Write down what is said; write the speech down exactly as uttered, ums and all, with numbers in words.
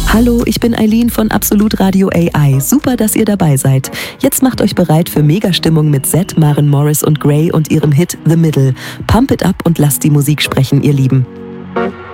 Hallo, ich bin Eileen von Absolut Radio A I. Super, dass ihr dabei seid. Jetzt macht euch bereit für Megastimmung mit Zed, Maren Morris und Grey und ihrem Hit The Middle. Pump it up und lasst die Musik sprechen, ihr Lieben.